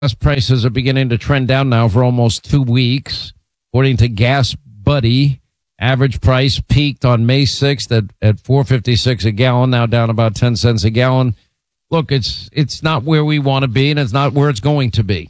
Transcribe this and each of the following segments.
Gas prices are beginning to trend down now for almost 2 weeks. According to Gas Buddy, average price peaked on May 6th at $4.56 a gallon, now down about 10 cents a gallon. Look, it's not where we want to be, and it's not where it's going to be.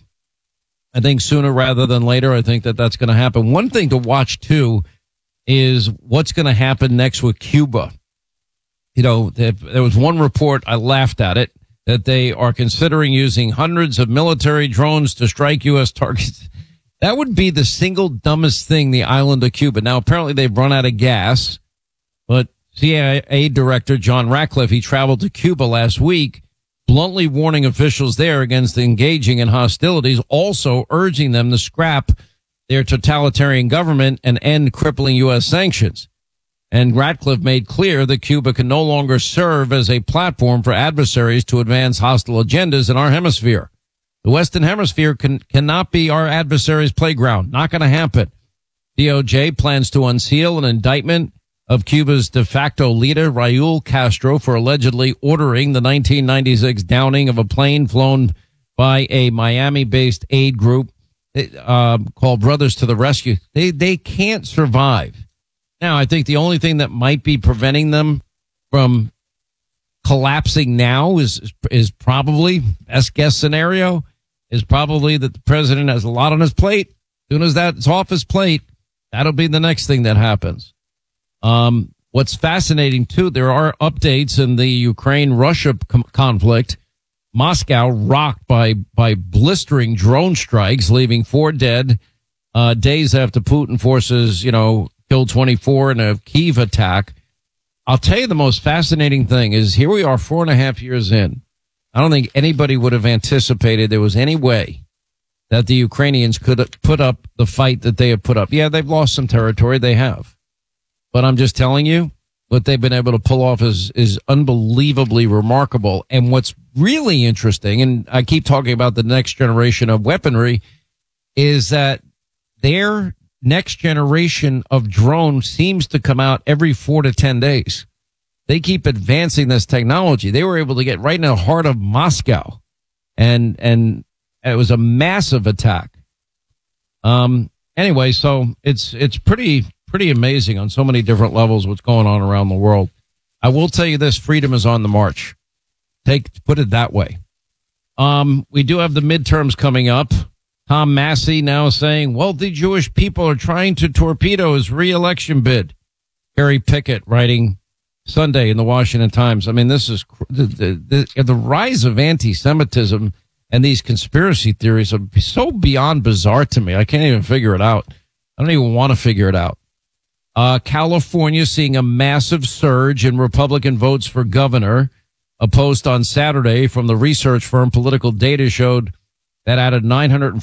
I think sooner rather than later, I think that's going to happen. One thing to watch, too, is what's going to happen next with Cuba. You know, there was one report, I laughed at it, that they are considering using hundreds of military drones to strike U.S. targets. That would be the single dumbest thing, the island of Cuba. Now, apparently they've run out of gas, but CIA Director John Ratcliffe, he traveled to Cuba last week, bluntly warning officials there against engaging in hostilities, also urging them to scrap their totalitarian government and end crippling U.S. sanctions. And Ratcliffe made clear that Cuba can no longer serve as a platform for adversaries to advance hostile agendas in our hemisphere. The Western Hemisphere cannot be our adversaries' playground. Not going to happen. DOJ plans to unseal an indictment of Cuba's de facto leader, Raul Castro, for allegedly ordering the 1996 downing of a plane flown by a Miami-based aid group called Brothers to the Rescue. They can't survive. Now, I think the only thing that might be preventing them from collapsing now is probably, best guess scenario, is probably that the president has a lot on his plate. As soon as that's off his plate, that'll be the next thing that happens. What's fascinating, too, there are updates in the Ukraine-Russia conflict. Moscow rocked by blistering drone strikes, leaving 4 dead days after Putin forces, killed 24 in a Kyiv attack. I'll tell you the most fascinating thing is here we are 4.5 years in. I don't think anybody would have anticipated there was any way that the Ukrainians could put up the fight that they have put up. Yeah, they've lost some territory. They have. But I'm just telling you, what they've been able to pull off is unbelievably remarkable. And what's really interesting, and I keep talking about the next generation of weaponry, is that their next generation of drone seems to come out every 4 to 10 days. They keep advancing this technology. They were able to get right in the heart of Moscow, and it was a massive attack. Anyway, so it's pretty amazing on so many different levels what's going on around the world. I will tell you this: freedom is on the march. Put it that way. We do have the midterms coming up. Tom Massey now saying wealthy Jewish people are trying to torpedo his re-election bid. Harry Pickett writing Sunday in the Washington Times. I mean, this is the rise of anti-Semitism and these conspiracy theories are so beyond bizarre to me. I can't even figure it out. I don't even want to figure it out. California seeing a massive surge in Republican votes for governor. A post on Saturday from the research firm Political Data showed that out of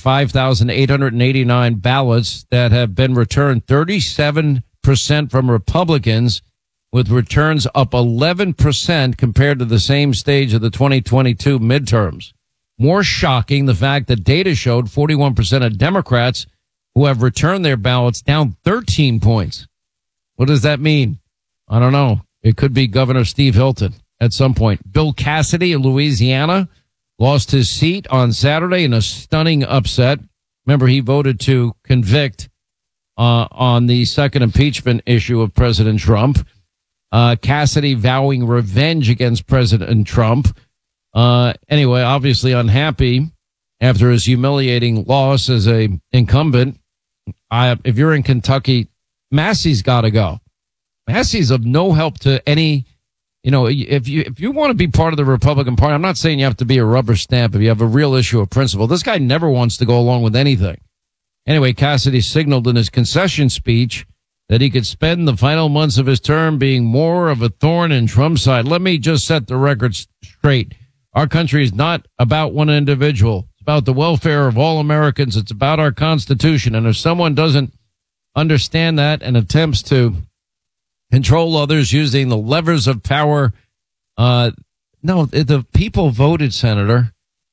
905,889 ballots that have been returned, 37% from Republicans, with returns up 11% compared to the same stage of the 2022 midterms. More shocking, the fact that data showed 41% of Democrats who have returned their ballots down 13 points. What does that mean? I don't know. It could be Governor Steve Hilton at some point. Bill Cassidy of Louisiana lost his seat on Saturday in a stunning upset. Remember, he voted to convict on the second impeachment issue of President Trump. Cassidy vowing revenge against President Trump. Anyway, obviously unhappy after his humiliating loss as a incumbent. If you're in Kentucky, Massey's got to go. Massey's of no help to any. If you want to be part of the Republican Party, I'm not saying you have to be a rubber stamp if you have a real issue of principle. This guy never wants to go along with anything. Anyway, Cassidy signaled in his concession speech that he could spend the final months of his term being more of a thorn in Trump's side. Let me just set the record straight. Our country is not about one individual. It's about the welfare of all Americans. It's about our Constitution. And if someone doesn't understand that and attempts to control others using the levers of power. No, the people voted, Senator,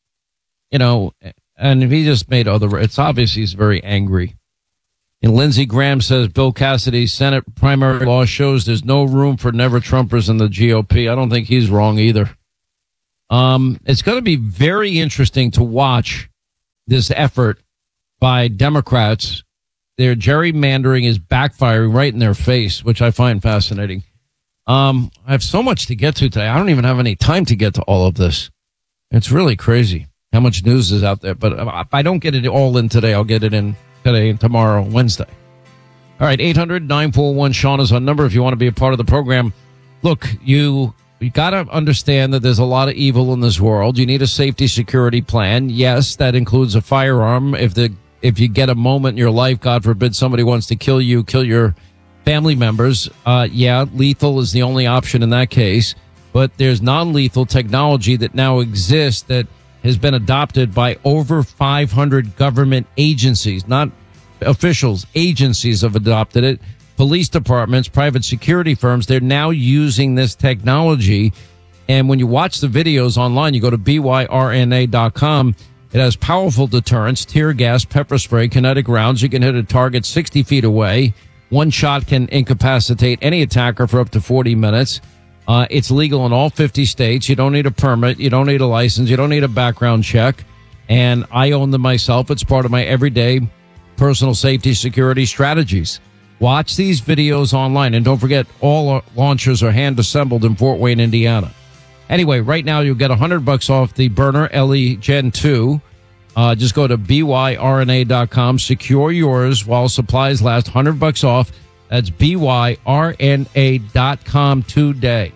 and he just made it's obvious he's very angry. And Lindsey Graham says Bill Cassidy's Senate primary law shows there's no room for never Trumpers in the GOP. I don't think he's wrong either. It's going to be very interesting to watch this effort by Democrats. Their gerrymandering is backfiring right in their face, which I find fascinating. I have so much to get to today. I don't even have any time to get to all of this. It's really crazy how much news is out there. But if I don't get it all in today, I'll get it in today and tomorrow, Wednesday. All right, 800-941-SEAN is our number if you want to be a part of the program. Look, you got to understand that there's a lot of evil in this world. You need a safety security plan. Yes, that includes a firearm. If you get a moment in your life, God forbid, somebody wants to kill you, kill your family members, lethal is the only option in that case. But there's non-lethal technology that now exists that has been adopted by over 500 government agencies, not officials, agencies have adopted it. Police departments, private security firms, they're now using this technology. And when you watch the videos online, you go to byrna.com. It has powerful deterrence, tear gas, pepper spray, kinetic rounds. You can hit a target 60 feet away. One shot can incapacitate any attacker for up to 40 minutes. It's legal in all 50 states. You don't need a permit. You don't need a license. You don't need a background check. And I own them myself. It's part of my everyday personal safety security strategies. Watch these videos online. And don't forget, all launchers are hand assembled in Fort Wayne, Indiana. Anyway, right now you'll get $100 off the Burner LE Gen 2. Just go to byrna.com. Secure yours while supplies last. $100 off. That's byrna.com today.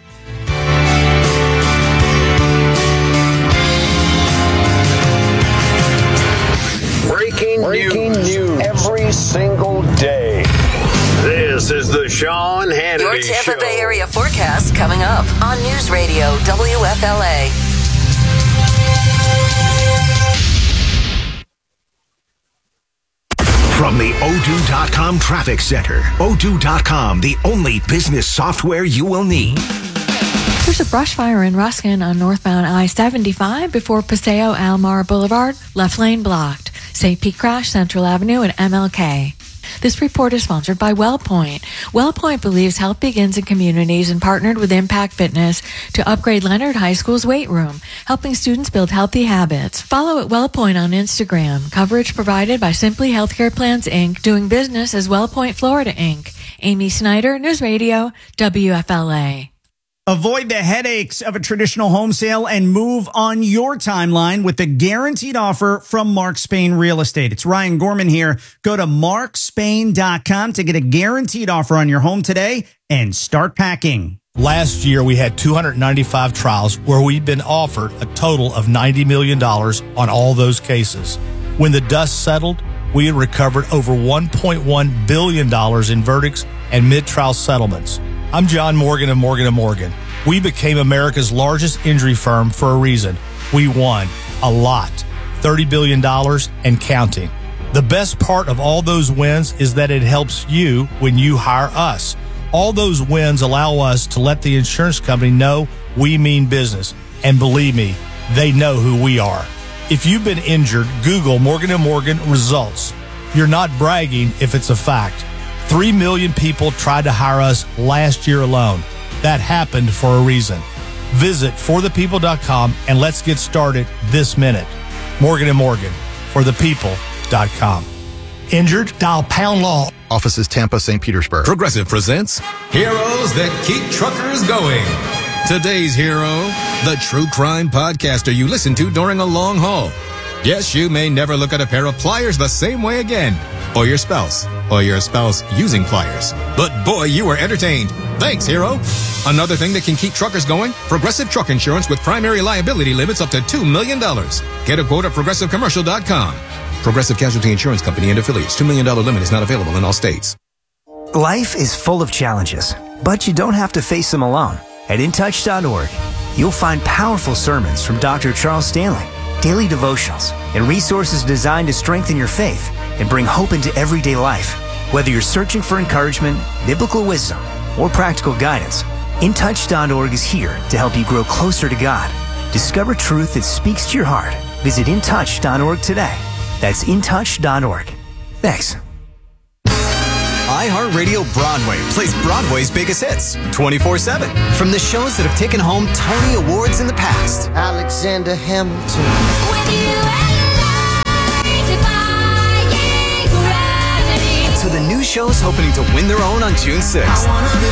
Breaking news every single day. This is the Sean Hannity Show. Your Tampa Bay area forecast coming up on News Radio WFLA. From the O2.com Traffic Center, O2.com, the only business software you will need. There's a brush fire in Ruskin on northbound I-75 before Paseo Almar Boulevard, left lane blocked. St. Pete crash, Central Avenue and MLK. This report is sponsored by WellPoint. WellPoint believes health begins in communities and partnered with Impact Fitness to upgrade Leonard High School's weight room, helping students build healthy habits. Follow at WellPoint on Instagram. Coverage provided by Simply Healthcare Plans, Inc., doing business as WellPoint Florida, Inc. Amy Snyder, News Radio, WFLA. Avoid the headaches of a traditional home sale and move on your timeline with the guaranteed offer from Mark Spain Real Estate. It's Ryan Gorman here. Go to markspain.com to get a guaranteed offer on your home today and start packing. Last year, we had 295 trials where we've been offered a total of $90 million on all those cases. When the dust settled, we had recovered over $1.1 billion in verdicts and mid-trial settlements. I'm John Morgan of Morgan & Morgan. We became America's largest injury firm for a reason. We won a lot, $30 billion and counting. The best part of all those wins is that it helps you when you hire us. All those wins allow us to let the insurance company know we mean business. And believe me, they know who we are. If you've been injured, Google Morgan & Morgan results. You're not bragging if it's a fact. 3 million people tried to hire us last year alone. That happened for a reason. Visit forthepeople.com and let's get started this minute. Morgan & Morgan, forthepeople.com. Injured? Dial pound law. Offices Tampa, St. Petersburg. Progressive presents Heroes That Keep Truckers Going. Today's hero, the true crime podcaster you listen to during a long haul. Yes, you may never look at a pair of pliers the same way again. Or your spouse using pliers. But boy, you were entertained. Thanks, hero. Another thing that can keep truckers going, Progressive Truck Insurance with primary liability limits up to $2 million. Get a quote at progressivecommercial.com. Progressive Casualty Insurance Company and affiliates. $2 million limit is not available in all states. Life is full of challenges, but you don't have to face them alone. At InTouch.org, you'll find powerful sermons from Dr. Charles Stanley, daily devotionals, and resources designed to strengthen your faith and bring hope into everyday life. Whether you're searching for encouragement, biblical wisdom, or practical guidance, InTouch.org is here to help you grow closer to God. Discover truth that speaks to your heart. Visit InTouch.org today. That's InTouch.org. Thanks. iHeartRadio Broadway plays Broadway's biggest hits 24/7. From the shows that have taken home Tony Awards in the past. Alexander Hamilton. shows hoping to win their own on June 6th.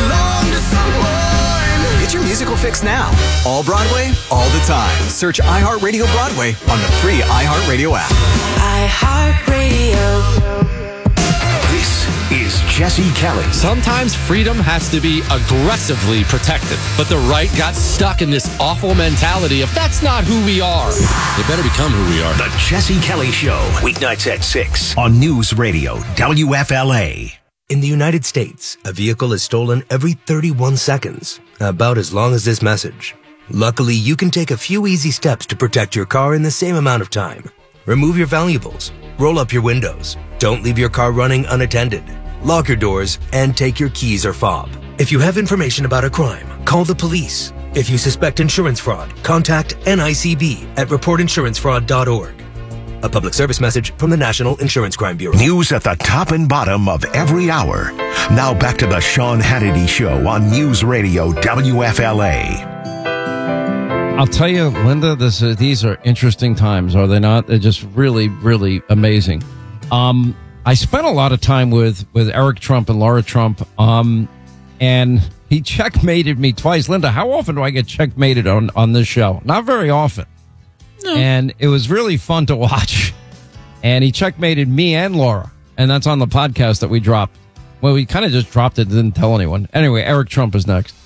Get your musical fix now. All Broadway, all the time. Search iHeartRadio Broadway on the free iHeartRadio app. iHeartRadio. This is Jesse Kelly. Sometimes freedom has to be aggressively protected, but the right got stuck in this awful mentality of that's not who we are. It better become who we are. The Jesse Kelly Show, weeknights at 6 on News Radio WFLA. In the United States, a vehicle is stolen every 31 seconds, about as long as this message. Luckily, you can take a few easy steps to protect your car in the same amount of time. Remove your valuables, roll up your windows, don't leave your car running unattended, lock your doors, and take your keys or fob. If you have information about a crime, call the police. If you suspect insurance fraud, contact NICB at reportinsurancefraud.org. A public service message from the National Insurance Crime Bureau. News at the top and bottom of every hour. Now back to the Sean Hannity Show on News Radio WFLA. I'll tell you, Linda, these are interesting times, are they not? They're just really, really amazing. I spent a lot of time with Eric Trump and Laura Trump, and he checkmated me twice. Linda, how often do I get checkmated on this show? Not very often. No. And it was really fun to watch. And he checkmated me and Laura. And that's on the podcast that we dropped. Well, we kind of just dropped it and didn't tell anyone. Anyway, Eric Trump is next.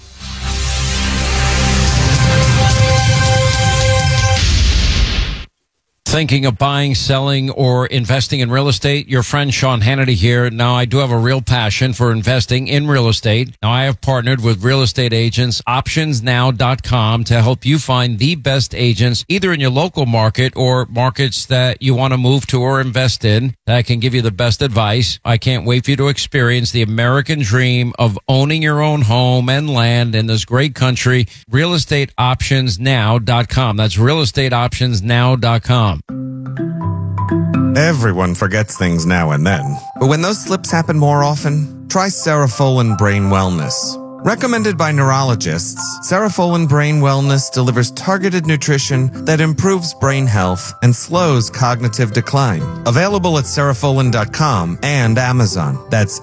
Thinking of buying, selling, or investing in real estate? Your friend Sean Hannity here. Now, I do have a real passion for investing in real estate. Now, I have partnered with real estate agents, optionsnow.com, to help you find the best agents, either in your local market or markets that you want to move to or invest in, that can give you the best advice. I can't wait for you to experience the American dream of owning your own home and land in this great country. Realestateoptionsnow.com. That's realestateoptionsnow.com. Everyone forgets things now and then. But when those slips happen more often, try Cerefolin Brain Wellness. Recommended by neurologists, Cerefolin Brain Wellness delivers targeted nutrition that improves brain health and slows cognitive decline. Available at Cerefolin.com and Amazon. That's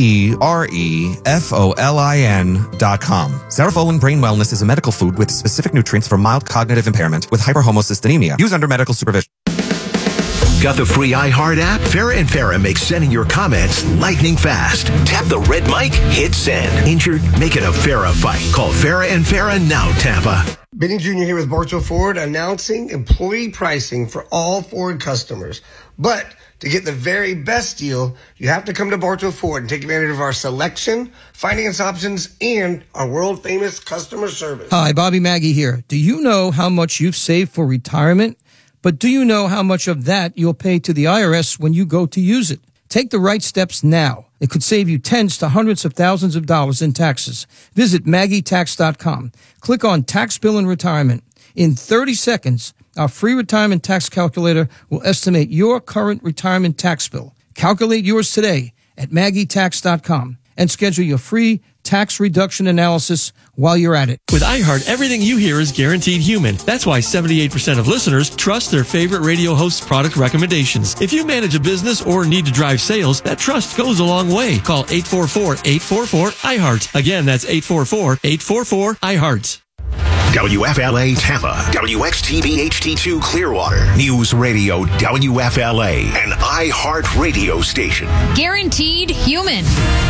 Cerefolin.com. Cerefolin Brain Wellness is a medical food with specific nutrients for mild cognitive impairment with hyperhomocystinemia. Use under medical supervision. Got the free iHeart app? Farrah and Farrah makes sending your comments lightning fast. Tap the red mic, hit send. Injured? Make it a Farrah fight. Call Farrah and Farrah now, Tampa. Benny Jr. here with Bartow Ford, announcing employee pricing for all Ford customers. But to get the very best deal, you have to come to Bartow Ford and take advantage of our selection, finance options, and our world-famous customer service. Hi, Bobby Maggie here. Do you know how much you've saved for retirement? But do you know how much of that you'll pay to the IRS when you go to use it? Take the right steps now. It could save you tens to hundreds of thousands of dollars in taxes. Visit MaggieTax.com. Click on Tax Bill and Retirement. In 30 seconds, our free retirement tax calculator will estimate your current retirement tax bill. Calculate yours today at MaggieTax.com and schedule your free tax reduction analysis while you're at it. With iHeart, everything you hear is guaranteed human. That's why 78% of listeners trust their favorite radio host's product recommendations. If you manage a business or need to drive sales, that trust goes a long way. Call 844-844-iHeart. Again, that's 844-844-iHeart. WFLA Tampa, WXTV HD2 Clearwater, News Radio WFLA, an iHeart radio station. Guaranteed human.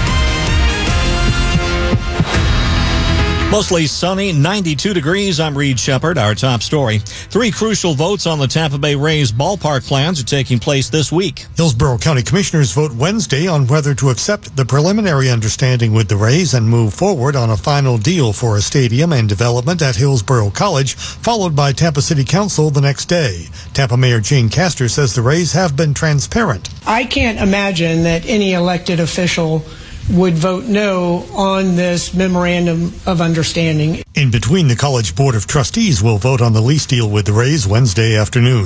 Mostly sunny, 92 degrees. I'm Reed Shepard. Our top story. 3 crucial votes on the Tampa Bay Rays ballpark plans are taking place this week. Hillsborough County Commissioners vote Wednesday on whether to accept the preliminary understanding with the Rays and move forward on a final deal for a stadium and development at Hillsborough College, followed by Tampa City Council the next day. Tampa Mayor Jane Castor says the Rays have been transparent. I can't imagine that any elected official would vote no on this memorandum of understanding. In between, the College Board of Trustees will vote on the lease deal with the Rays Wednesday afternoon.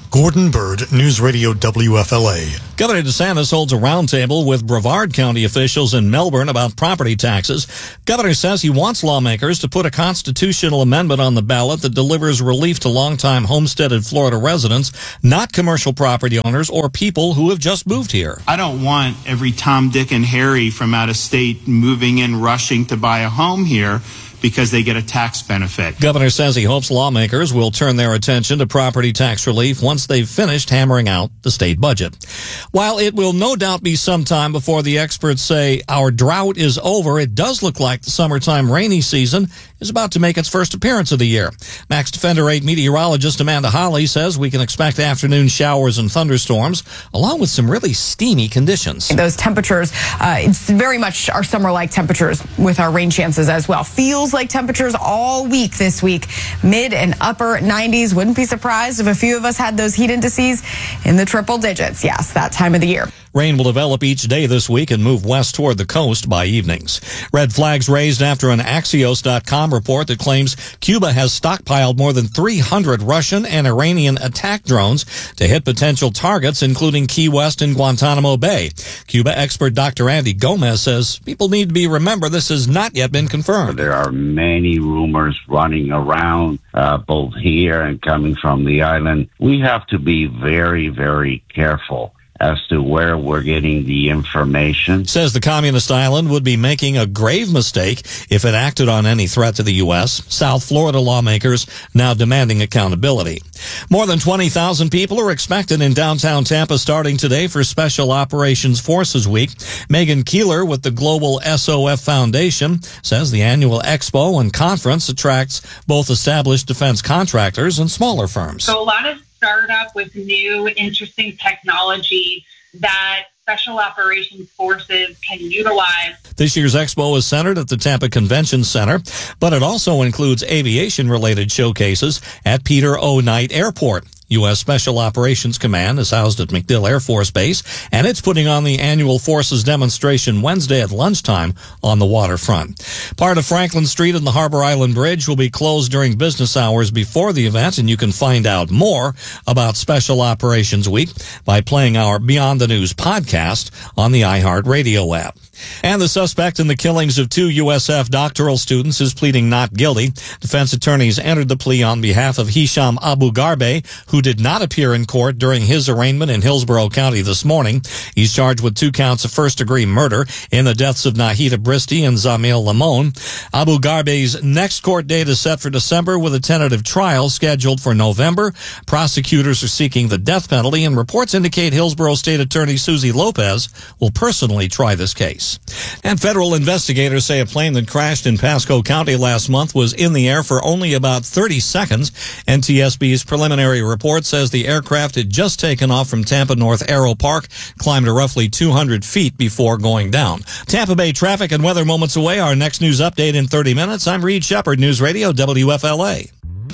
Gordon Bird, News Radio WFLA. Governor DeSantis holds a roundtable with Brevard County officials in Melbourne about property taxes. Governor says he wants lawmakers to put a constitutional amendment on the ballot that delivers relief to longtime homesteaded Florida residents, not commercial property owners or people who have just moved here. I don't want every Tom, Dick, and Harry from out of state moving in, rushing to buy a home here because they get a tax benefit. Governor says he hopes lawmakers will turn their attention to property tax relief once they've finished hammering out the state budget. While it will no doubt be some time before the experts say our drought is over, it does look like the summertime rainy season is about to make its first appearance of the year. Max Defender 8 meteorologist Amanda Holly says we can expect afternoon showers and thunderstorms, along with some really steamy conditions. Those temperatures, it's very much our summer-like temperatures with our rain chances as well. Feels like temperatures all week this week. Mid and upper 90s. Wouldn't be surprised if a few of us had those heat indices in the triple digits. Yes, that time of the year. Rain will develop each day this week and move west toward the coast by evenings. Red flags raised after an Axios.com report that claims Cuba has stockpiled more than 300 Russian and Iranian attack drones to hit potential targets, including Key West and Guantanamo Bay. Cuba expert Dr. Andy Gomez says people need to remember this has not yet been confirmed. There are many rumors running around, both here and coming from the island. We have to be very, very careful as to where we're getting the information. Says the communist island would be making a grave mistake if it acted on any threat to the U.S. South Florida lawmakers now demanding accountability. More than 20,000 people are expected in downtown Tampa starting today for Special Operations Forces Week. Megan Keeler with the Global SOF Foundation says the annual expo and conference attracts both established defense contractors and smaller firms. So a lot of startup with new, interesting technology that Special Operations Forces can utilize. This year's expo is centered at the Tampa Convention Center, but it also includes aviation-related showcases at Peter O. Knight Airport. U.S. Special Operations Command is housed at MacDill Air Force Base, and it's putting on the annual Forces demonstration Wednesday at lunchtime on the waterfront. Part of Franklin Street and the Harbor Island Bridge will be closed during business hours before the event, and you can find out more about Special Operations Week by playing our Beyond the News podcast on the iHeartRadio app. And the suspect in the killings of 2 USF doctoral students is pleading not guilty. Defense attorneys entered the plea on behalf of Hisham Abu Garbe, who did not appear in court during his arraignment in Hillsborough County this morning. He's charged with 2 counts of first-degree murder in the deaths of Nahida Bristi and Zamil Lamon. Abu Garbe's next court date is set for December with a tentative trial scheduled for November. Prosecutors are seeking the death penalty, and reports indicate Hillsborough State Attorney Susie Lopez will personally try this case. And federal investigators say a plane that crashed in Pasco County last month was in the air for only about 30 seconds. NTSB's preliminary report says the aircraft had just taken off from Tampa North Aero Park, climbed to roughly 200 feet before going down. Tampa Bay traffic and weather moments away. Our next news update in 30 minutes. I'm Reed Shepard, News Radio WFLA.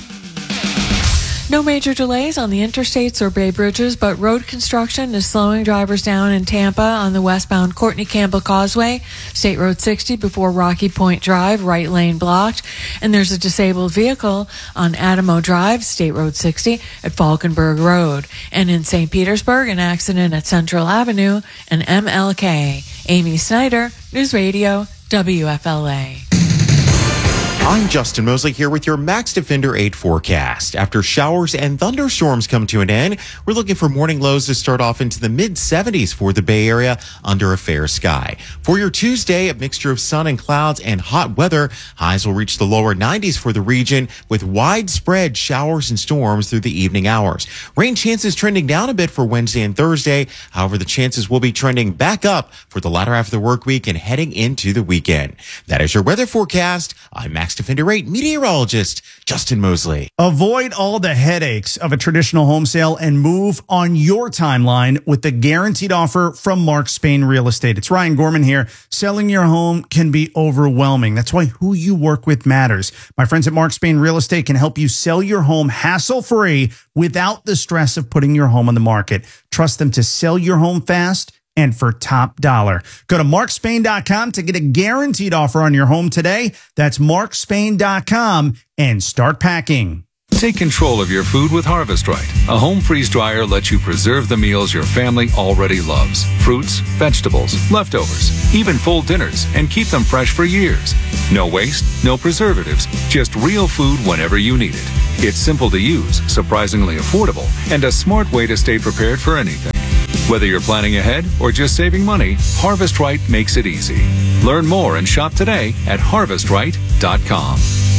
No major delays on the interstates or Bay Bridges, but road construction is slowing drivers down in Tampa on the westbound Courtney Campbell Causeway, State Road 60 before Rocky Point Drive, right lane blocked. And there's a disabled vehicle on Adamo Drive, State Road 60 at Falkenberg Road. And in St. Petersburg, an accident at Central Avenue and MLK. Amy Snyder, News Radio, WFLA. I'm Justin Mosley here with your Max Defender 8 forecast. After showers and thunderstorms come to an end, we're looking for morning lows to start off into the mid-70s for the Bay Area under a fair sky. For your Tuesday, a mixture of sun and clouds and hot weather. Highs will reach the lower 90s for the region with widespread showers and storms through the evening hours. Rain chances trending down a bit for Wednesday and Thursday. However, the chances will be trending back up for the latter half of the work week and heading into the weekend. That is your weather forecast. I'm Max Defender 8 meteorologist Justin Mosley. Avoid all the headaches of a traditional home sale and move on your timeline with the guaranteed offer from Mark Spain Real Estate. It's Ryan Gorman here. Selling your home can be overwhelming. That's why who you work with matters. My friends at Mark Spain Real Estate can help you sell your home hassle-free without the stress of putting your home on the market. Trust them to sell your home fast and for top dollar. Go to markspain.com to get a guaranteed offer on your home today. That's markspain.com and start packing. Take control of your food with Harvest Right. A home freeze dryer lets you preserve the meals your family already loves. Fruits, vegetables, leftovers, even full dinners, and keep them fresh for years. No waste, no preservatives, just real food whenever you need it. It's simple to use, surprisingly affordable, and a smart way to stay prepared for anything. Whether you're planning ahead or just saving money, Harvest Right makes it easy. Learn more and shop today at harvestright.com.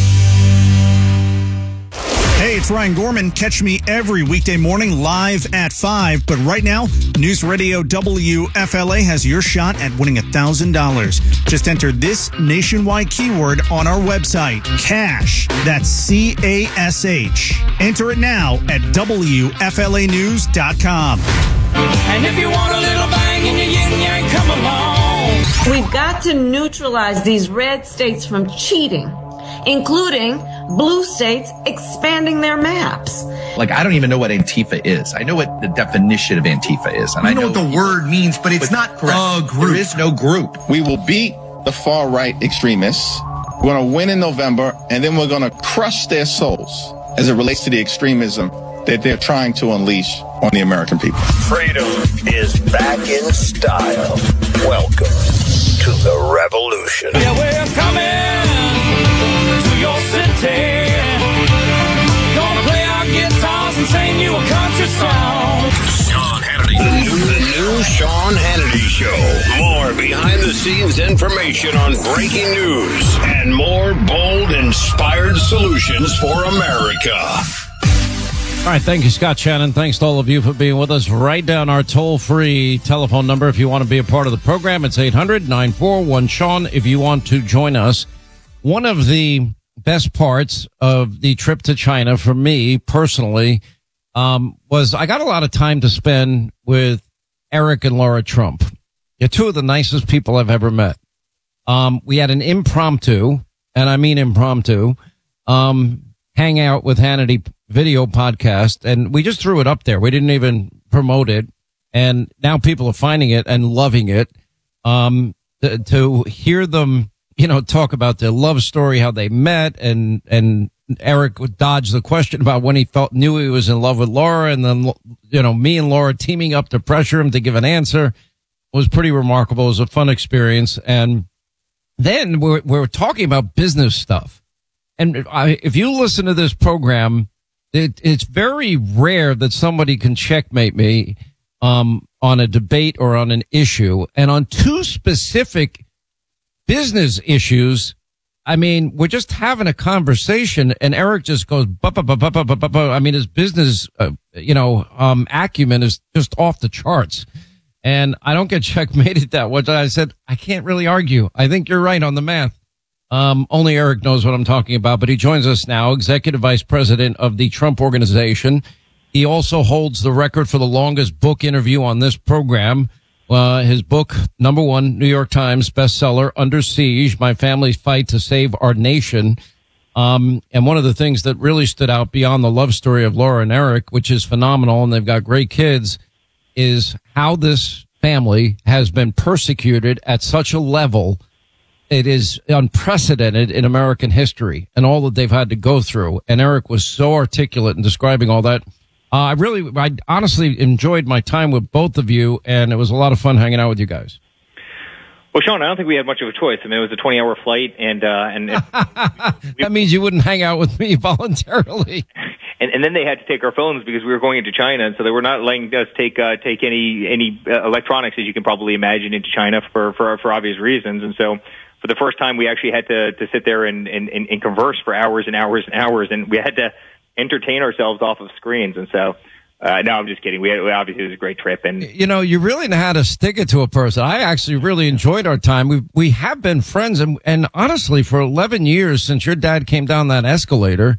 Hey, it's Ryan Gorman. Catch me every weekday morning live at 5. But right now, News Radio WFLA has your shot at winning $1,000. Just enter this nationwide keyword on our website, CASH. That's CASH. Enter it now at WFLAnews.com. And if you want a little bang in your yin-yang, come along. We've got to neutralize these red states from cheating, including blue states expanding their maps. Like, I don't even know what Antifa is. I know what the definition of Antifa is. And I know what the word means, but it's not a group. There is no group. We will beat the far-right extremists. We're going to win in November, and then we're going to crush their souls as it relates to the extremism that they're trying to unleash on the American people. Freedom is back in style. Welcome to the revolution. Yeah, we're coming to your city. Gonna play our guitars and sing you a country song. Sean Hannity. The new Sean Hannity Show. More behind-the-scenes information on breaking news and more bold, inspired solutions for America. All right, thank you, Scott Shannon. Thanks to all of you for being with us. Write down our toll-free telephone number if you want to be a part of the program. It's 800-941-SEAN if you want to join us. One of the best parts of the trip to China for me personally was I got a lot of time to spend with Eric and Laura Trump. They're two of the nicest people I've ever met. We had an impromptu, and I mean impromptu, hangout with Hannity video podcast, and we just threw it up there. We didn't even promote it, and now people are finding it and loving it. To hear them, talk about their love story, how they met, and Eric would dodge the question about when he knew he was in love with Laura, and then me and Laura teaming up to pressure him to give an answer was pretty remarkable. It was a fun experience, and then we're talking about business stuff. And if you listen to this program, it's very rare that somebody can checkmate me on a debate or on an issue. And on two specific business issues, I mean, we're just having a conversation, and Eric just goes, I mean, his business, acumen is just off the charts. And I don't get checkmated that much. I said, I can't really argue. I think you're right on the math. Only Eric knows what I'm talking about, but he joins us now, Executive Vice President of the Trump Organization. He also holds the record for the longest book interview on this program. His book, #1 New York Times bestseller, Under Siege, My Family's Fight to Save Our Nation. And one of the things that really stood out beyond the love story of Laura and Eric, which is phenomenal, and they've got great kids, is how this family has been persecuted at such a level. It is unprecedented in American history and all that they've had to go through. And Eric was so articulate in describing all that. I honestly enjoyed my time with both of you, and it was a lot of fun hanging out with you guys. Well, Sean, I don't think we had much of a choice. I mean, it was a 20-hour flight, and that means you wouldn't hang out with me voluntarily. And then they had to take our phones because we were going into China, and so they were not letting us take any electronics, as you can probably imagine, into China for obvious reasons. And so, for the first time, we actually had to sit there and converse for hours and hours and hours, and we had to entertain ourselves off of screens. And so, no, I'm just kidding. Obviously, it was a great trip, and you really know how to stick it to a person. I actually really enjoyed our time. We have been friends, and honestly, for 11 years since your dad came down that escalator,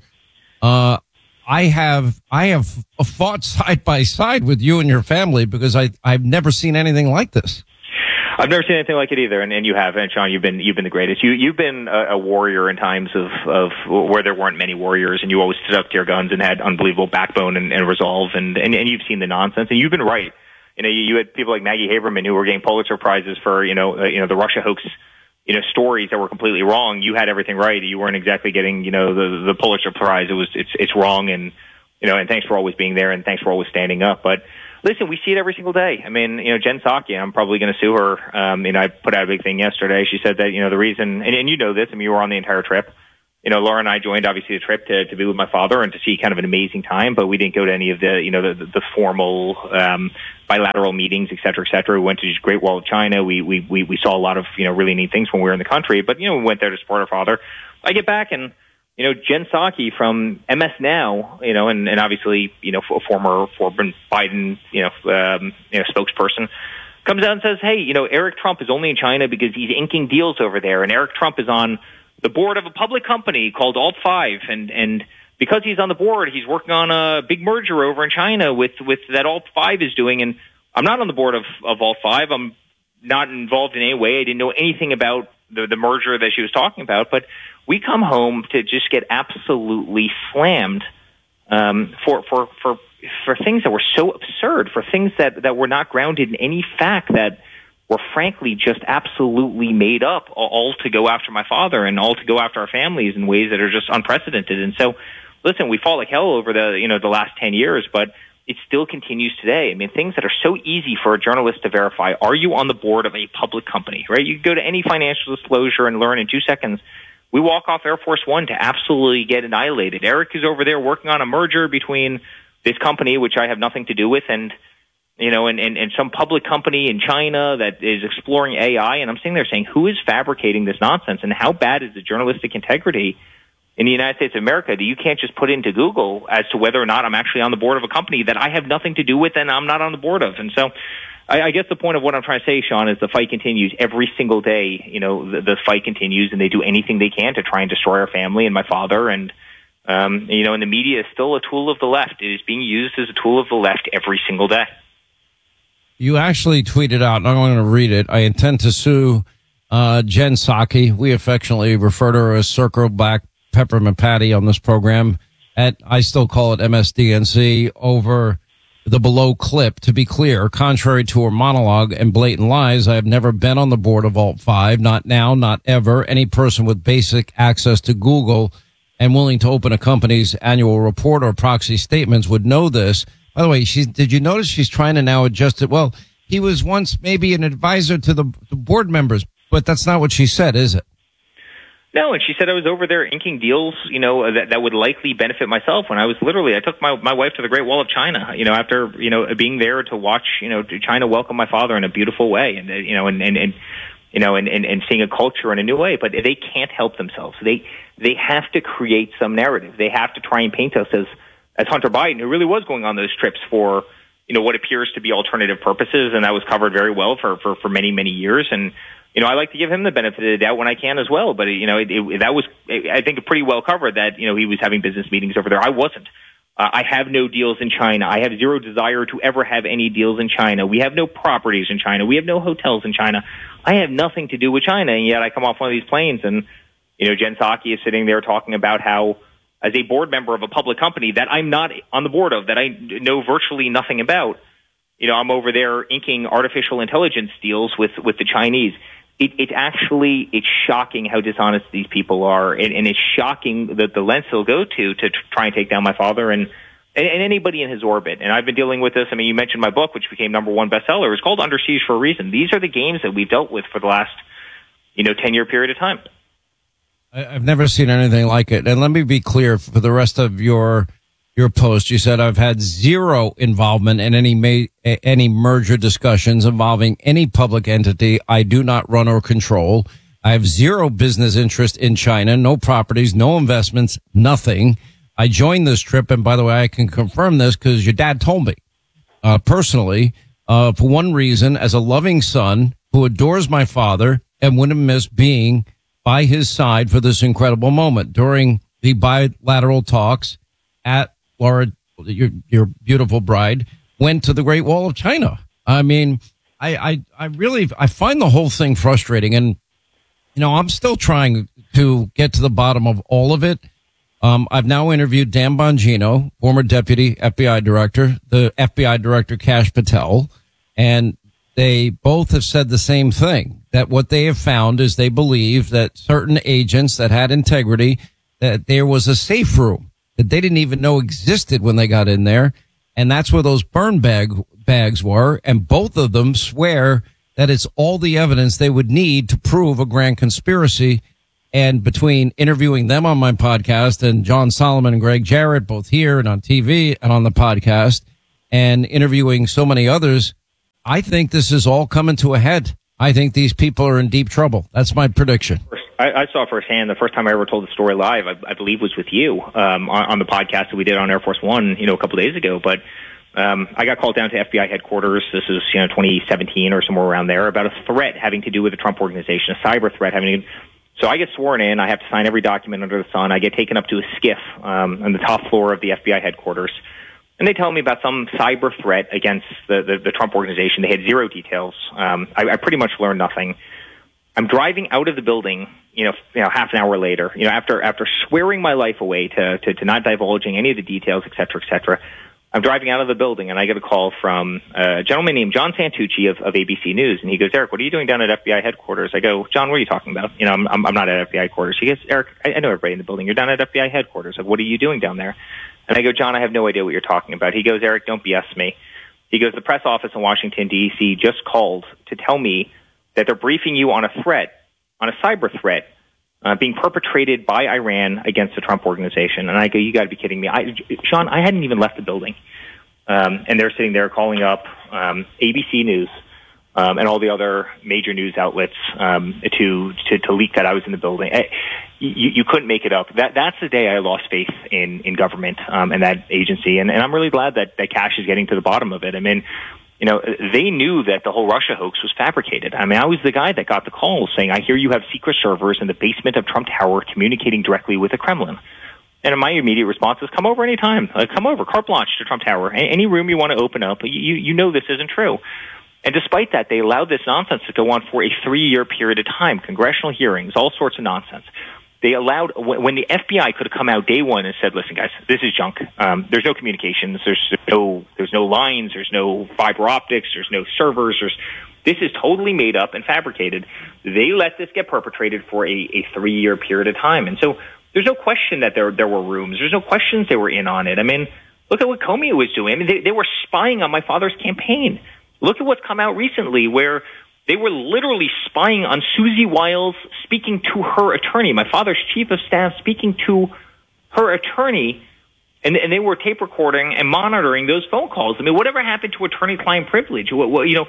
I have fought side by side with you and your family because I've never seen anything like this. I've never seen anything like it either, and you have. And Sean, you've been the greatest. You've been a warrior in times of where there weren't many warriors, and you always stood up to your guns and had unbelievable backbone and resolve, and you've seen the nonsense, and you've been right. You had people like Maggie Haberman who were getting Pulitzer prizes for the Russia hoax stories that were completely wrong. You had everything right. You weren't exactly getting, the Pulitzer Prize. It's wrong. And, and thanks for always being there, and thanks for always standing up. But listen, we see it every single day. I mean, Jen Psaki, I'm probably going to sue her. I put out a big thing yesterday. She said that, the reason, and you know this, you were on the entire trip. Laura and I joined, obviously, the trip to be with my father and to see kind of an amazing time, but we didn't go to any of the formal, bilateral meetings, et cetera, et cetera. We went to Great Wall of China. We saw a lot of, really neat things when we were in the country, but, we went there to support our father. I get back and, Jen Psaki from MS Now, and obviously, a former Biden, spokesperson, comes out and says, hey, Eric Trump is only in China because he's inking deals over there, and Eric Trump is on the board of a public company called Alt5, and because he's on the board, he's working on a big merger over in China with that Alt5 is doing, and I'm not on the board of Alt5. I'm not involved in any way. I didn't know anything about the merger that she was talking about, but we come home to just get absolutely slammed for things that were so absurd, for things that were not grounded in any fact, that were frankly just absolutely made up, all to go after my father and all to go after our families in ways that are just unprecedented. And so, listen, we fought like hell over the last 10 years, but it still continues today. I mean, things that are so easy for a journalist to verify. Are you on the board of a public company, right? You go to any financial disclosure and learn in 2 seconds. We walk off Air Force One to absolutely get annihilated. Eric is over there working on a merger between this company, which I have nothing to do with, and some public company in China that is exploring AI. And I'm sitting there saying, who is fabricating this nonsense, and how bad is the journalistic integrity in the United States of America that you can't just put into Google as to whether or not I'm actually on the board of a company that I have nothing to do with and I'm not on the board of. And so I guess the point of what I'm trying to say, Sean, is the fight continues every single day. The fight continues, and they do anything they can to try and destroy our family and my father. And, and the media is still a tool of the left. It is being used as a tool of the left every single day. You actually tweeted out, and I'm going to read it. I intend to sue Jen Psaki. We affectionately refer to her as Circle Back Peppermint Patty on this program. I still call it MSDNC, over the below clip. To be clear, contrary to her monologue and blatant lies, I have never been on the board of Alt5, not now, not ever. Any person with basic access to Google and willing to open a company's annual report or proxy statements would know this. By the way, did you notice she's trying to now adjust it? Well, he was once maybe an advisor to the board members, but that's not what she said, is it? No, and she said I was over there inking deals, that would likely benefit myself. When I took my wife to the Great Wall of China, after, being there to watch, China welcome my father in a beautiful way, and seeing a culture in a new way. But they can't help themselves. They have to create some narrative. They have to try and paint us as Hunter Biden, who really was going on those trips for, what appears to be alternative purposes, and that was covered very well for many, many years. And I like to give him the benefit of the doubt when I can as well. But, that was, I think, pretty well covered that, he was having business meetings over there. I wasn't. I have no deals in China. I have zero desire to ever have any deals in China. We have no properties in China. We have no hotels in China. I have nothing to do with China. And yet I come off one of these planes and, Jen Psaki is sitting there talking about how, as a board member of a public company that I'm not on the board of, that I know virtually nothing about, I'm over there inking artificial intelligence deals with the Chinese. It's shocking how dishonest these people are, and it's shocking that the lengths they'll go to try and take down my father and anybody in his orbit. And I've been dealing with this. I mean, you mentioned my book, which became #1 bestseller. It's called Under Siege for a reason. These are the games that we've dealt with for the last, 10-year period of time. I've never seen anything like it. And let me be clear for the rest of your post. You said I've had zero involvement in any merger discussions involving any public entity I do not run or control. I have zero business interest in China, no properties, no investments, nothing. I joined this trip, and by the way, I can confirm this because your dad told me personally, for one reason, as a loving son who adores my father and wouldn't miss being by his side for this incredible moment during the bilateral talks at Laura, your beautiful bride, went to the Great Wall of China. I mean, I find the whole thing frustrating, and I'm still trying to get to the bottom of all of it. I've now interviewed Dan Bongino, former deputy FBI director, the FBI director Kash Patel, and they both have said the same thing, that what they have found is they believe that certain agents that had integrity, that there was a safe room that they didn't even know existed when they got in there. And that's where those burn bags were. And both of them swear that it's all the evidence they would need to prove a grand conspiracy. And between interviewing them on my podcast and John Solomon and Greg Jarrett, both here and on TV and on the podcast, and interviewing so many others, I think this is all coming to a head. I think these people are in deep trouble. That's my prediction. I saw firsthand. The first time I ever told the story live, I believe, was with you on the podcast that we did on Air Force One, a couple days ago. But I got called down to FBI headquarters. This is 2017 or somewhere around there, about a threat having to do with the Trump Organization, a cyber threat having to. So I get sworn in. I have to sign every document under the sun. I get taken up to a skiff on the top floor of the FBI headquarters. And they tell me about some cyber threat against the Trump Organization. They had zero details. I pretty much learned nothing. I'm driving out of the building, half an hour later, after swearing my life away to not divulging any of the details, et cetera, I'm driving out of the building and I get a call from a gentleman named John Santucci of ABC News. And he goes, Eric, what are you doing down at FBI headquarters? I go, John, what are you talking about? I'm not at FBI headquarters. He goes, Eric, I know everybody in the building. You're down at FBI headquarters. Like, what are you doing down there? And I go, John, I have no idea what you're talking about. He goes, Eric, don't BS me. He goes, the press office in Washington, D.C. just called to tell me that they're briefing you on a threat, on a cyber threat, being perpetrated by Iran against the Trump Organization. And I go, you got to be kidding me. Sean, I hadn't even left the building. And they're sitting there calling up ABC News and all the other major news outlets to leak that I was in the building. You couldn't make it up. That's the day I lost faith in government and that agency. And I'm really glad that Kash is getting to the bottom of it. I mean, they knew that the whole Russia hoax was fabricated. I mean, I was the guy that got the call saying, I hear you have secret servers in the basement of Trump Tower communicating directly with the Kremlin. And my immediate response is, come over anytime. Come over, carte blanche to Trump Tower. Any room you want to open up. You know this isn't true. And despite that, they allowed this nonsense to go on for a 3-year period of time, congressional hearings, all sorts of nonsense. They allowed, when the FBI could have come out day one and said, listen, guys, this is junk. There's no communications. There's no lines. There's no fiber optics. There's no servers. This is totally made up and fabricated. They let this get perpetrated for a 3-year period of time. And so there's no question that there were rooms. There's no questions they were in on it. I mean, look at what Comey was doing. I mean, they were spying on my father's campaign. Look at what's come out recently where they were literally spying on Susie Wiles, speaking to her attorney, my father's chief of staff speaking to her attorney, and they were tape recording and monitoring those phone calls. I mean, whatever happened to attorney-client privilege? Who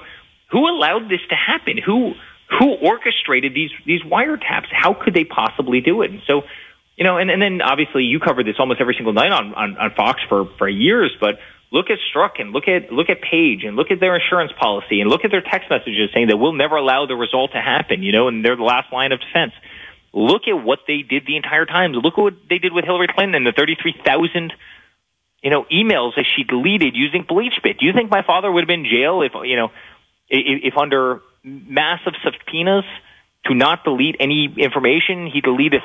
allowed this to happen? Who orchestrated these wiretaps? How could they possibly do it? And so, and then obviously you covered this almost every single night on Fox for years, but look at Strzok and look at Page and look at their insurance policy and look at their text messages saying that we'll never allow the result to happen, and they're the last line of defense. Look at what they did the entire time. Look at what they did with Hillary Clinton and the 33,000, emails that she deleted using BleachBit. Do you think my father would have been in jail if under massive subpoenas to not delete any information, he deleted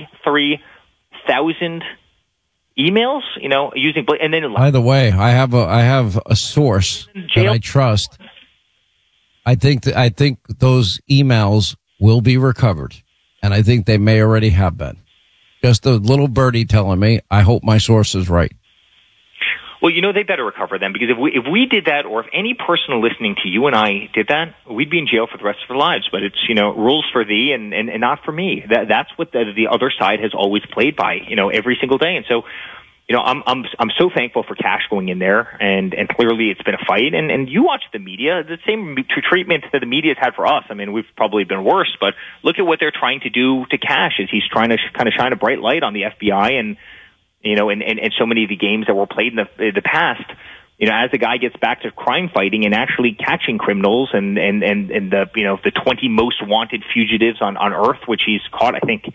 33,000 emails, using, and then. By the way, I have a source that I trust. I think those emails will be recovered, and I think they may already have been. Just a little birdie telling me. I hope my source is right. Well, they better recover them, because if we did that, or if any person listening to you and I did that, we'd be in jail for the rest of our lives. But it's rules for thee and not for me. That's what the other side has always played by every single day. And so I'm so thankful for Kash going in there, and clearly it's been a fight. And you watch the media, the same treatment that the media has had for us. I mean, we've probably been worse, but look at what they're trying to do to Kash as he's trying to kind of shine a bright light on the FBI and so many of the games that were played in the past. As the guy gets back to crime fighting and actually catching criminals and the 20 most wanted fugitives on Earth, which he's caught, I think.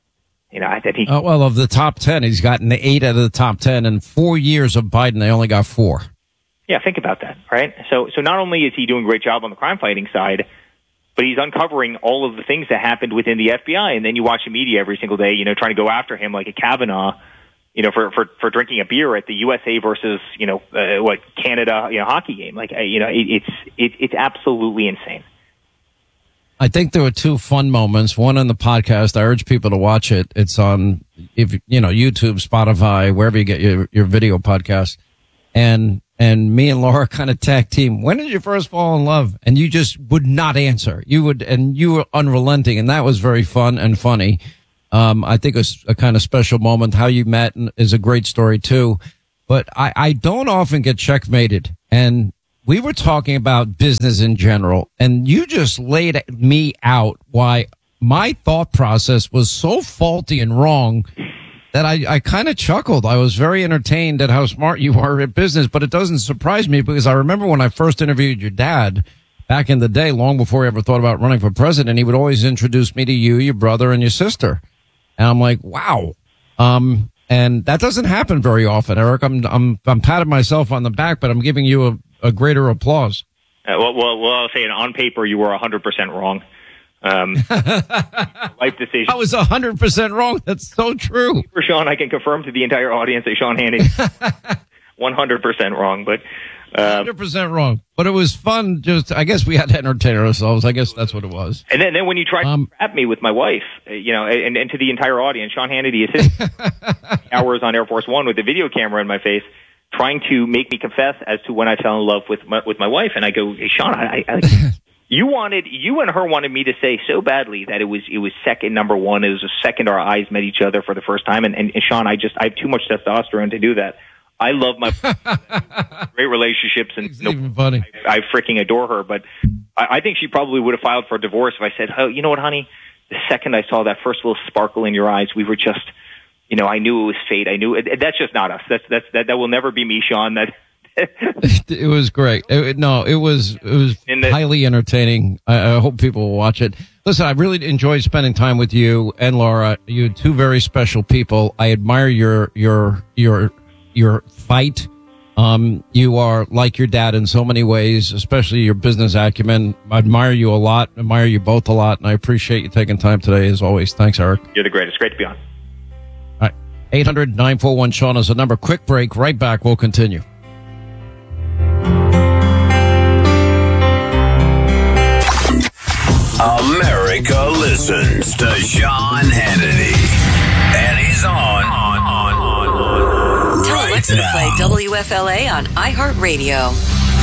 Of the top 10, he's gotten 8 out of the top 10. In 4 years of Biden, they only got 4. Yeah, think about that, right? So not only is he doing a great job on the crime fighting side, but he's uncovering all of the things that happened within the FBI. And then you watch the media every single day, trying to go after him like a Kavanaugh. for drinking a beer at the USA versus, Canada, hockey game. Like, it's absolutely insane. I think there were two fun moments. One on the podcast. I urge people to watch it. It's on, YouTube, Spotify, wherever you get your video podcast. And me and Laura kind of tag team. When did you first fall in love? And you just would not answer. You were unrelenting. And that was very fun and funny. I think it was a kind of special moment. How you met is a great story too. But I don't often get checkmated. And we were talking about business in general, and you just laid me out why my thought process was so faulty and wrong that I kind of chuckled. I was very entertained at how smart you are at business, but it doesn't surprise me because I remember when I first interviewed your dad back in the day, long before I ever thought about running for president, he would always introduce me to you, your brother, and your sister. And I'm like, wow. And that doesn't happen very often, Eric. I'm patting myself on the back, but I'm giving you a greater applause. Well, I'll say it. On paper, you were 100% wrong. Life decision. I was 100% wrong. That's so true. For Sean, I can confirm to the entire audience that Sean Hannity 100% wrong, but 100% wrong. But it was fun. I guess we had to entertain ourselves. I guess that's what it was. And then when you tried to trap me with my wife, and to the entire audience, Sean Hannity is sitting hours on Air Force One with a video camera in my face, trying to make me confess as to when I fell in love with my wife. And I go, hey, Sean, you and her wanted me to say so badly that it was second, number one. It was a second our eyes met each other for the first time. And Sean, I have too much testosterone to do that. I love my great relationships, and even funny. I freaking adore her. But I think she probably would have filed for divorce if I said, oh, you know what, honey? The second I saw that first little sparkle in your eyes, we were just, I knew it was fate. I knew it. That's just not us. That will never be me, Sean. It was great. It was highly entertaining. I hope people will watch it. Listen, I really enjoyed spending time with you and Laura. You're two very special people. I admire your fight. You are like your dad in so many ways, especially your business acumen. I admire you a lot. Admire you both a lot, and I appreciate you taking time today as always. Thanks, Eric. You're the greatest. Great to be on. 800-941-SEAN is the number. Quick break. Right back. We'll continue. America listens to Sean Hannity. And he's on. Tell Alexa to play WFLA on iHeartRadio.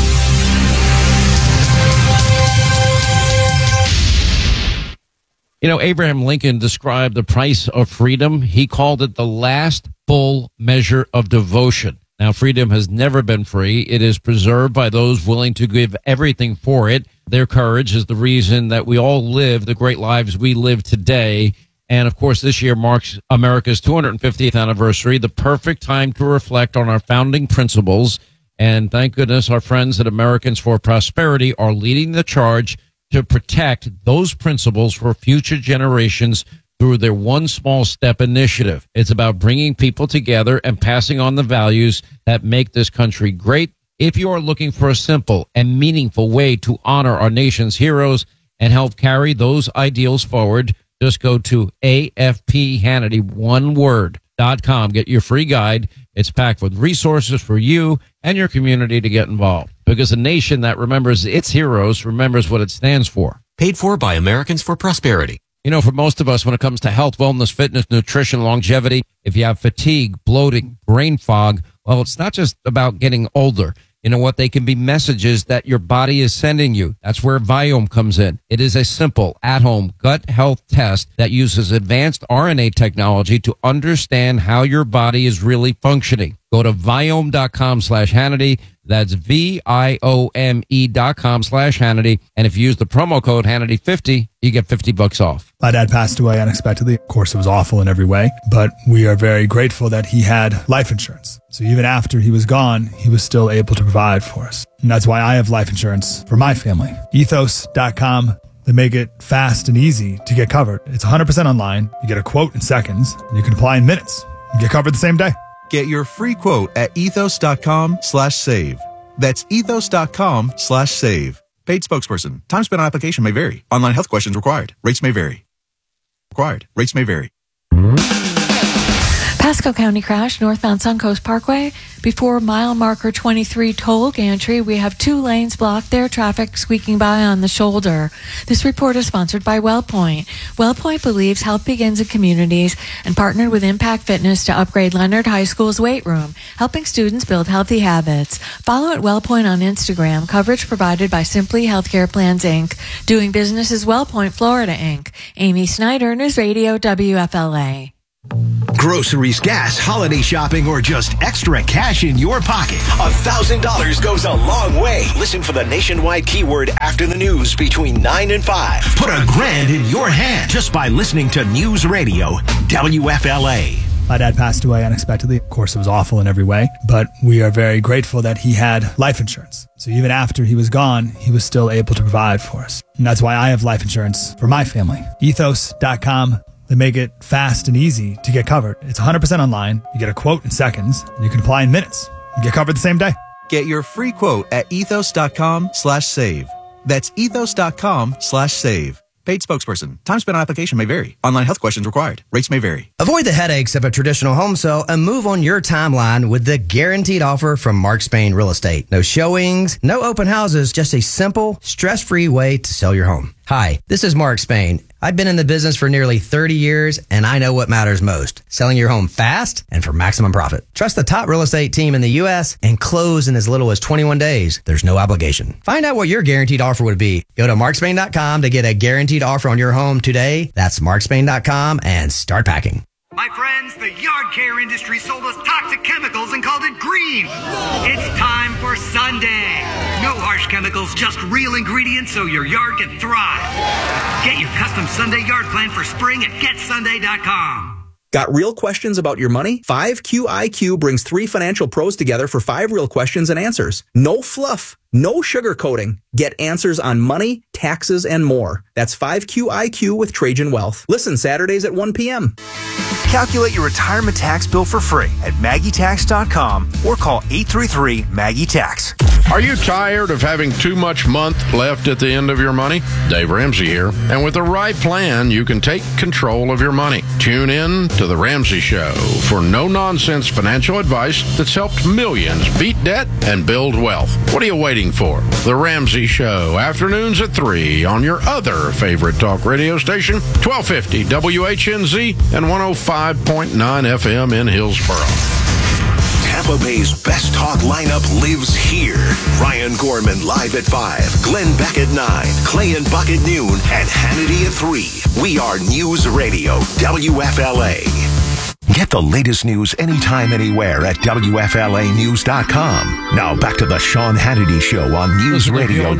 Abraham Lincoln described the price of freedom. He called it the last full measure of devotion. Now, freedom has never been free. It is preserved by those willing to give everything for it. Their courage is the reason that we all live the great lives we live today. And, of course, this year marks America's 250th anniversary, the perfect time to reflect on our founding principles. And thank goodness our friends at Americans for Prosperity are leading the charge to protect those principles for future generations through their One Small Step initiative. It's about bringing people together and passing on the values that make this country great. If you are looking for a simple and meaningful way to honor our nation's heroes and help carry those ideals forward, just go to AFPHannity1word.com. Get your free guide. It's packed with resources for you and your community to get involved. Because a nation that remembers its heroes remembers what it stands for. Paid for by Americans for Prosperity. For most of us, when it comes to health, wellness, fitness, nutrition, longevity, if you have fatigue, bloating, brain fog, well, it's not just about getting older. You know what? They can be messages that your body is sending you. That's where Viome comes in. It is a simple, at-home gut health test that uses advanced RNA technology to understand how your body is really functioning. Go to Viome.com/Hannity. That's VIOME.com/Hannity. And if you use the promo code Hannity50, you get $50 off. My dad passed away unexpectedly. Of course, it was awful in every way, but we are very grateful that he had life insurance. So even after he was gone, he was still able to provide for us. And that's why I have life insurance for my family. Ethos.com. They make it fast and easy to get covered. It's 100% online. You get a quote in seconds, and you can apply in minutes. You get covered the same day. Get your free quote at ethos.com/save. That's ethos.com/save. Paid spokesperson. Time spent on application may vary. Online health questions required. Rates may vary. Pasco County crash northbound Suncoast Parkway. Before mile marker 23 toll gantry, we have 2 lanes blocked there, traffic squeaking by on the shoulder. This report is sponsored by WellPoint. WellPoint believes health begins in communities and partnered with Impact Fitness to upgrade Leonard High School's weight room, helping students build healthy habits. Follow at WellPoint on Instagram. Coverage provided by Simply Healthcare Plans, Inc. Doing business as WellPoint Florida, Inc. Amy Snyder, News Radio WFLA. Groceries, gas, holiday shopping, or just extra cash in your pocket. $1,000 goes a long way. Listen for the nationwide keyword after the news between 9 and 5. Put $1,000 in your hand just by listening to News Radio WFLA. My dad passed away unexpectedly. Of course, it was awful in every way, but we are very grateful that he had life insurance. So even after he was gone, he was still able to provide for us. And that's why I have life insurance for my family. Ethos.com. They make it fast and easy to get covered. It's 100% online. You get a quote in seconds, and you can apply in minutes. You get covered the same day. Get your free quote at ethos.com/save. That's ethos.com/save. Paid spokesperson. Time spent on application may vary. Online health questions required. Rates may vary. Avoid the headaches of a traditional home sale and move on your timeline with the guaranteed offer from Mark Spain Real Estate. No showings, no open houses, just a simple, stress-free way to sell your home. Hi, this is Mark Spain. I've been in the business for nearly 30 years, and I know what matters most. Selling your home fast and for maximum profit. Trust the top real estate team in the U.S. and close in as little as 21 days. There's no obligation. Find out what your guaranteed offer would be. Go to markspain.com to get a guaranteed offer on your home today. That's markspain.com and start packing. My friends, the yard care industry sold us toxic chemicals and called it green. It's time for Sunday. No harsh chemicals, just real ingredients so your yard can thrive. Get your custom Sunday yard plan for spring at getsunday.com. Got real questions about your money? 5QIQ brings 3 financial pros together for 5 real questions and answers. No fluff, no sugarcoating. Get answers on money, taxes, and more. That's 5QIQ with Trajan Wealth. Listen Saturdays at 1 p.m. Calculate your retirement tax bill for free at MaggieTax.com or call 833-MAGGIE-TAX. Are you tired of having too much month left at the end of your money? Dave Ramsey here. And with the right plan, you can take control of your money. Tune in to The Ramsey Show for no-nonsense financial advice that's helped millions beat debt and build wealth. What are you waiting for? The Ramsey Show, afternoons at 3 on your other favorite talk radio station, 1250 WHNZ and 105.9 FM in Hillsborough. Tampa Bay's best talk lineup lives here. Ryan Gorman live at 5, Glenn Beck at 9, Clay and Buck at noon, and Hannity at 3. We are News Radio WFLA. Get the latest news anytime, anywhere at WFLAnews.com. Now back to the Sean Hannity Show on News Radio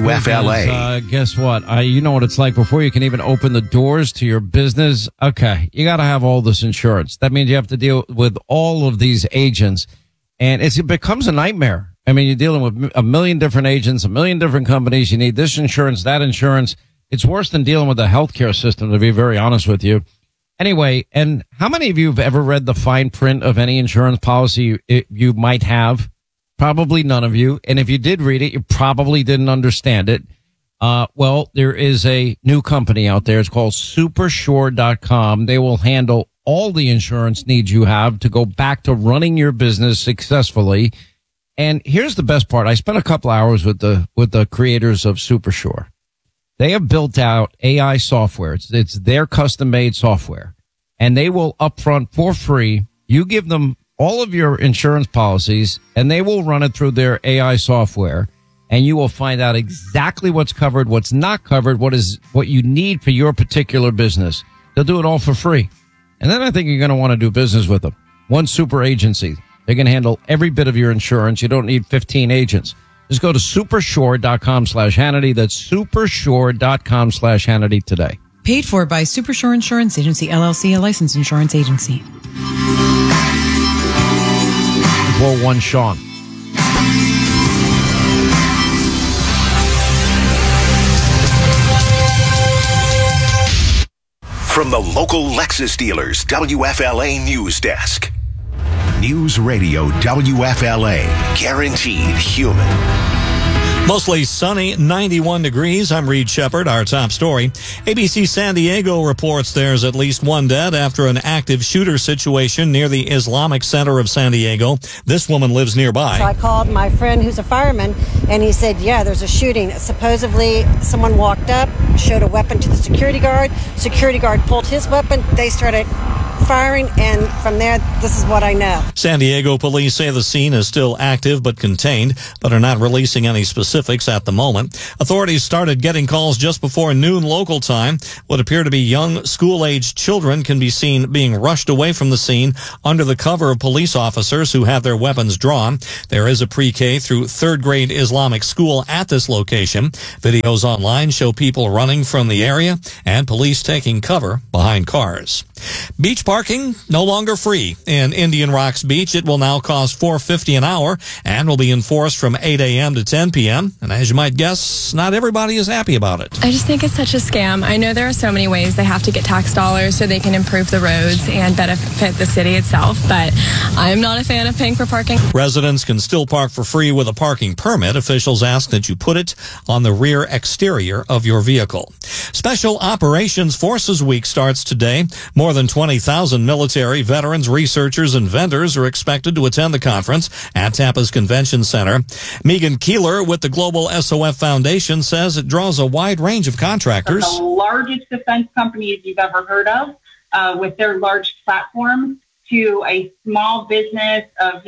WFLA. Guess what? You know what it's like before you can even open the doors to your business. Okay, you got to have all this insurance. That means you have to deal with all of these agents, and it becomes a nightmare. I mean, you're dealing with a million different agents, a million different companies. You need this insurance, that insurance. It's worse than dealing with the healthcare system, to be very honest with you. Anyway, and how many of you have ever read the fine print of any insurance policy you might have? Probably none of you. And if you did read it, you probably didn't understand it. Well, there is a new company out there. It's called Supersure.com. They will handle all the insurance needs you have to go back to running your business successfully. And here's the best part. I spent a couple hours with the creators of Supersure. They have built out AI software. It's their custom-made software, and they will upfront for free. You give them all of your insurance policies, and they will run it through their AI software, and you will find out exactly what's covered, what's not covered, what you need for your particular business. They'll do it all for free. And then I think you're going to want to do business with them. One super agency. They can handle every bit of your insurance. You don't need 15 agents. Just go to supersure.com/Hannity. That's supersure.com/Hannity today. Paid for by Supersure Insurance Agency, LLC, a licensed insurance agency. 4-1 Sean. From the local Lexus dealers, WFLA News Desk. News Radio WFLA, guaranteed human. Mostly sunny, 91 degrees. I'm Reed Shepard. Our top story. ABC San Diego reports there's at least one dead after an active shooter situation near the Islamic Center of San Diego. This woman lives nearby. So I called my friend who's a fireman, and he said, yeah, there's a shooting. Supposedly, someone walked up, showed a weapon to the security guard. Security guard pulled his weapon. They started firing, and from there, this is what I know. San Diego police say the scene is still active but contained, but are not releasing any specifics at the moment. Authorities started getting calls just before noon local time. What appear to be young school-aged children can be seen being rushed away from the scene under the cover of police officers who have their weapons drawn. There is a pre-K through third grade Islamic school at this location. Videos online show people running from the area and police taking cover behind cars. Beach parking no longer free in Indian Rocks Beach. It will now cost $4.50 an hour and will be enforced from 8 a.m. to 10 p.m. And as you might guess, not everybody is happy about it. I just think it's such a scam. I know there are so many ways they have to get tax dollars so they can improve the roads and benefit the city itself, but I'm not a fan of paying for parking. Residents can still park for free with a parking permit. Officials ask that you put it on the rear exterior of your vehicle. Special Operations Forces Week starts today. More than 20,000 military, veterans, researchers, and vendors are expected to attend the conference at Tampa's Convention Center. Megan Keeler with the Global SOF Foundation says it draws a wide range of contractors. The largest defense companies you've ever heard of with their large platform to a small business of,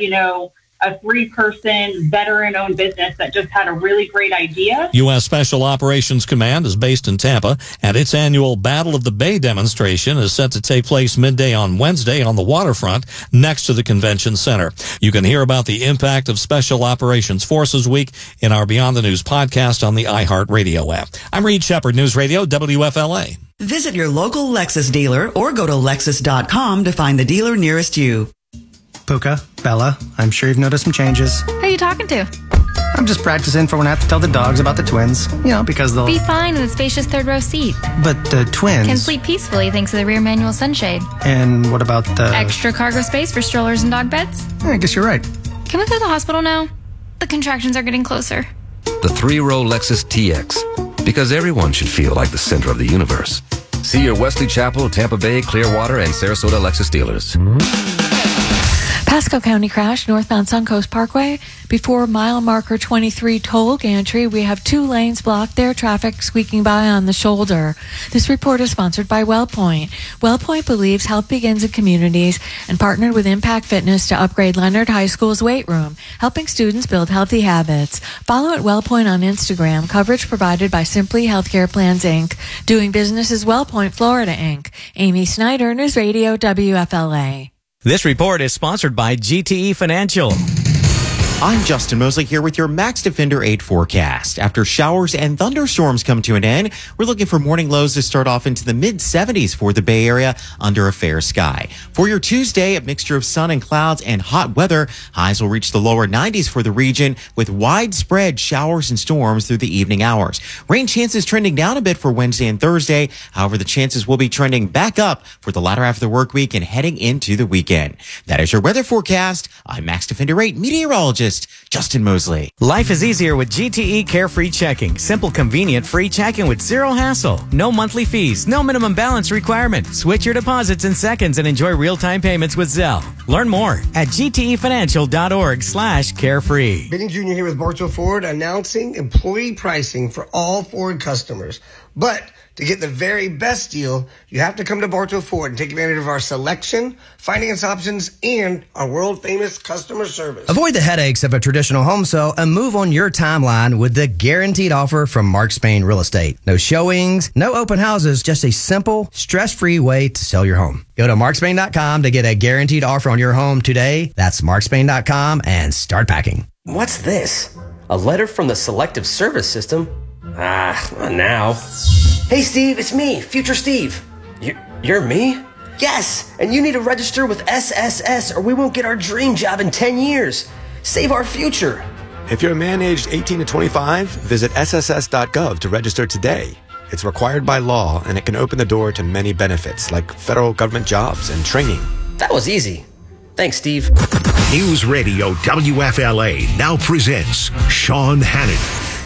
a 3-person veteran-owned business that just had a really great idea. U.S. Special Operations Command is based in Tampa, and its annual Battle of the Bay demonstration is set to take place midday on Wednesday on the waterfront next to the Convention Center. You can hear about the impact of Special Operations Forces Week in our Beyond the News podcast on the iHeartRadio app. I'm Reed Shepard, News Radio, WFLA. Visit your local Lexus dealer or go to Lexus.com to find the dealer nearest you. Puka, Bella, I'm sure you've noticed some changes. Who are you talking to? I'm just practicing for when I have to tell the dogs about the twins. Because they'll... Be fine in the spacious third row seat. But the twins... Can sleep peacefully thanks to the rear manual sunshade. And what about the... Extra cargo space for strollers and dog beds? I guess you're right. Can we go to the hospital now? The contractions are getting closer. The 3-row Lexus TX. Because everyone should feel like the center of the universe. See your Wesley Chapel, Tampa Bay, Clearwater, and Sarasota Lexus dealers. Pasco County crash, northbound Suncoast Parkway. Before mile marker 23 toll gantry, we have 2 lanes blocked there, traffic squeaking by on the shoulder. This report is sponsored by WellPoint. WellPoint believes health begins in communities and partnered with Impact Fitness to upgrade Leonard High School's weight room, helping students build healthy habits. Follow at WellPoint on Instagram. Coverage provided by Simply Healthcare Plans, Inc. Doing business as WellPoint Florida, Inc. Amy Snyder, News Radio, WFLA. This report is sponsored by GTE Financial. I'm Justin Mosley here with your Max Defender 8 forecast. After showers and thunderstorms come to an end, we're looking for morning lows to start off into the mid-70s for the Bay Area under a fair sky. For your Tuesday, a mixture of sun and clouds and hot weather. Highs will reach the lower 90s for the region with widespread showers and storms through the evening hours. Rain chances trending down a bit for Wednesday and Thursday. However, the chances will be trending back up for the latter half of the work week and heading into the weekend. That is your weather forecast. I'm Max Defender 8 meteorologist Justin Mosley. Life is easier with GTE Carefree Checking. Simple, convenient, free checking with zero hassle. No monthly fees, no minimum balance requirement. Switch your deposits in seconds and enjoy real-time payments with Zelle. Learn more at gtefinancial.org/carefree. Benny Jr. here with Bartow Ford announcing employee pricing for all Ford customers. But to get the very best deal, you have to come to Bartow Ford and take advantage of our selection, finance options, and our world-famous customer service. Avoid the headaches of a traditional home sale and move on your timeline with the guaranteed offer from Mark Spain Real Estate. No showings, no open houses, just a simple, stress-free way to sell your home. Go to markspain.com to get a guaranteed offer on your home today. That's markspain.com and start packing. What's this? A letter from the Selective Service System? Not now. Hey, Steve, it's me, Future Steve. You're me? Yes, and you need to register with SSS or we won't get our dream job in 10 years. Save our future. If you're a man aged 18 to 25, visit sss.gov to register today. It's required by law, and it can open the door to many benefits, like federal government jobs and training. That was easy. Thanks, Steve. News Radio WFLA now presents Sean Hannity.